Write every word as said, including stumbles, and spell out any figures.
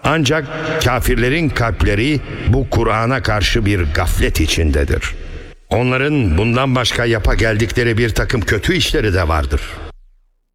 Ancak kafirlerin kalpleri bu Kur'an'a karşı bir gaflet içindedir. Onların bundan başka yapa geldikleri bir takım kötü işleri de vardır.